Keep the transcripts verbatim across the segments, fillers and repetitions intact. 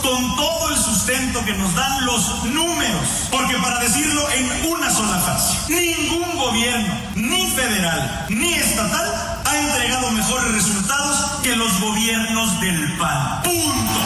con todo el sustento que nos dan los números, porque para decirlo en una sola frase, ningún gobierno, ni federal, ni estatal, ha entregado mejores resultados que los gobiernos del P A N. Punto.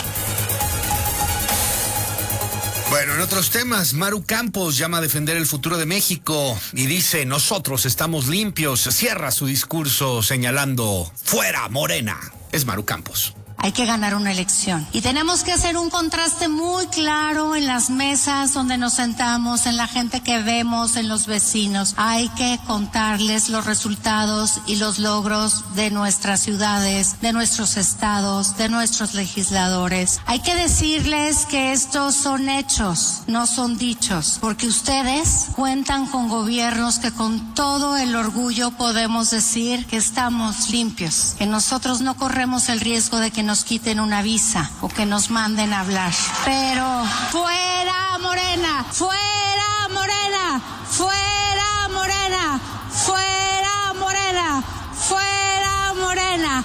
Bueno, en otros temas, Maru Campos llama a defender el futuro de México y dice, nosotros estamos limpios. Cierra su discurso señalando, fuera Morena. Es Maru Campos. Hay que ganar una elección y tenemos que hacer un contraste muy claro en las mesas donde nos sentamos, en la gente que vemos, en los vecinos. Hay que contarles los resultados y los logros de nuestras ciudades, de nuestros estados, de nuestros legisladores. Hay que decirles que estos son hechos, no son dichos, porque ustedes cuentan con gobiernos que con todo el orgullo podemos decir que estamos limpios, que nosotros no corremos el riesgo de que nos quiten una visa o que nos manden a hablar. Pero fuera Morena, fuera Morena, fuera Morena, fuera Morena, fuera Morena.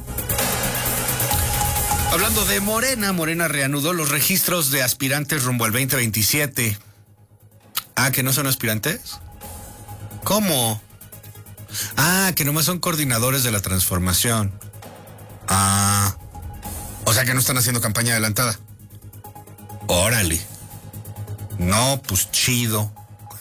Hablando de Morena, Morena reanudó los registros de aspirantes rumbo al veinte veintisiete. Ah, ¿que no son aspirantes? ¿Cómo? Ah, que nomás son coordinadores de la transformación. Ah... O sea que no están haciendo campaña adelantada. Órale. No, pues chido.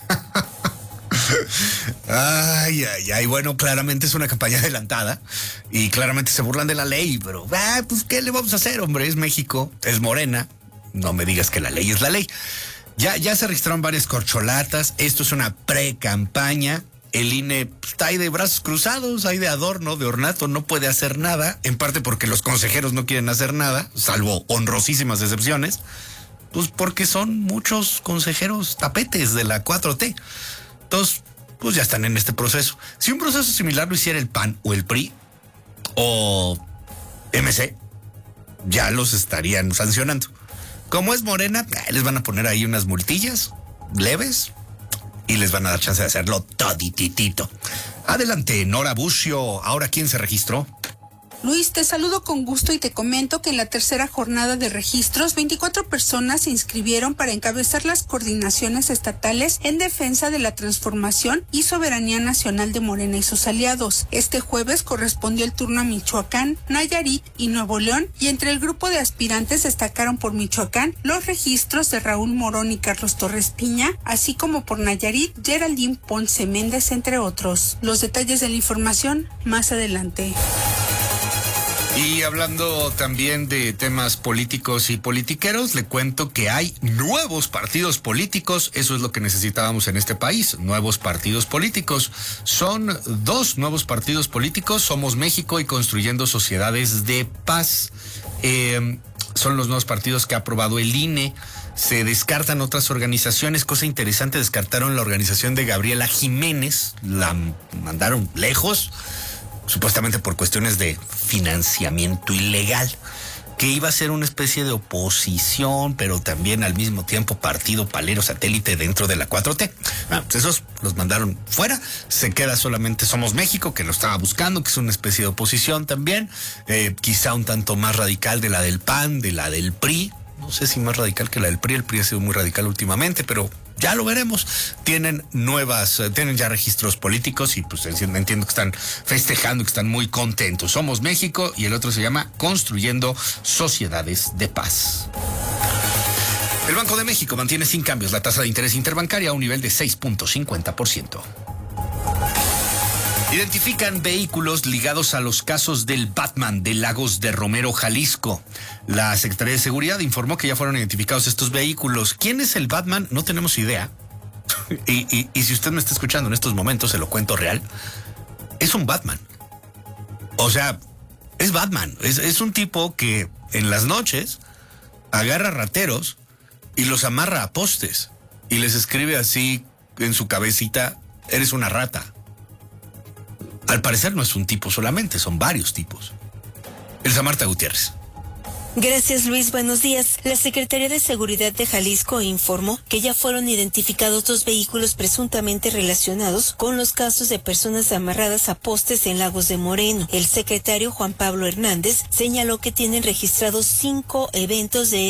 Ay, ay, ay. Bueno, claramente es una campaña adelantada y claramente se burlan de la ley, pero, ah, pues, ¿qué le vamos a hacer, hombre? Es México, es Morena. No me digas que la ley es la ley. Ya, ya se registraron varias corcholatas. Esto es una pre-campaña. El I N E está ahí de brazos cruzados, ahí de adorno, de ornato, no puede hacer nada, en parte porque los consejeros no quieren hacer nada, salvo honrosísimas excepciones, pues porque son muchos consejeros tapetes de la cuatro T. Entonces, pues ya están en este proceso. Si un proceso similar lo hiciera el P A N o el P R I o M C, ya los estarían sancionando. Como es Morena, les van a poner ahí unas multillas leves y les van a dar chance de hacerlo todititito. Adelante, Nora Bucio. Ahora, ¿quién se registró? Luis, te saludo con gusto y te comento que en la tercera jornada de registros, veinticuatro personas se inscribieron para encabezar las coordinaciones estatales en defensa de la transformación y soberanía nacional de Morena y sus aliados. Este jueves correspondió el turno a Michoacán, Nayarit y Nuevo León, y entre el grupo de aspirantes destacaron por Michoacán los registros de Raúl Morón y Carlos Torres Piña, así como por Nayarit, Geraldine Ponce Méndez, entre otros. Los detalles de la información más adelante. Y hablando también de temas políticos y politiqueros, le cuento que hay nuevos partidos políticos. Eso es lo que necesitábamos en este país, nuevos partidos políticos. Son dos nuevos partidos políticos, Somos México y Construyendo Sociedades de Paz. Eh, son los nuevos partidos que ha aprobado el I N E. Se descartan otras organizaciones. Cosa interesante, descartaron la organización de Gabriela Jiménez, la mandaron lejos, supuestamente por cuestiones de financiamiento ilegal, que iba a ser una especie de oposición, pero también al mismo tiempo partido palero satélite dentro de la cuatro T. Ah, pues esos los mandaron fuera. Se queda solamente Somos México, que lo estaba buscando, que es una especie de oposición también, eh, quizá un tanto más radical de la del P A N, de la del P R I. No sé si más radical que la del P R I. El P R I ha sido muy radical últimamente, pero ya lo veremos. Tienen nuevas, eh, tienen ya registros políticos y pues entiendo que están festejando, que están muy contentos. Somos México y el otro se llama Construyendo Sociedades de Paz. El Banco de México mantiene sin cambios la tasa de interés interbancaria a un nivel de seis punto cincuenta por ciento. Identifican vehículos ligados a los casos del Batman de Lagos de Romero, Jalisco. La Secretaría de Seguridad informó que ya fueron identificados estos vehículos. ¿Quién es el Batman? No tenemos idea. y, y, y si usted me está escuchando en estos momentos, se lo cuento real. Es un Batman. O sea, es Batman. Es, es un tipo que en las noches agarra rateros y los amarra a postes y les escribe así en su cabecita, eres una rata. Al parecer no es un tipo solamente, son varios tipos. Elsa Marta Gutiérrez. Gracias, Luis. Buenos días. La Secretaría de Seguridad de Jalisco informó que ya fueron identificados dos vehículos presuntamente relacionados con los casos de personas amarradas a postes en Lagos de Moreno. El secretario Juan Pablo Hernández señaló que tienen registrados cinco eventos de